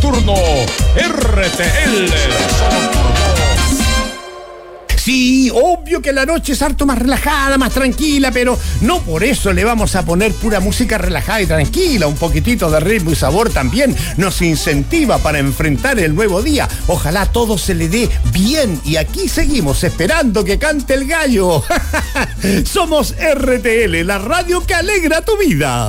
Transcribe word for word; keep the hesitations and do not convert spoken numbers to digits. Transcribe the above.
nocturno. R T L, Beso Nocturno. Sí, obvio que la noche es harto más relajada, más tranquila, pero no por eso le vamos a poner pura música relajada y tranquila. Un poquitito de ritmo y sabor también nos incentiva para enfrentar el nuevo día. Ojalá todo se le dé bien y aquí seguimos esperando que cante el gallo. Somos R T L, la radio que alegra tu vida.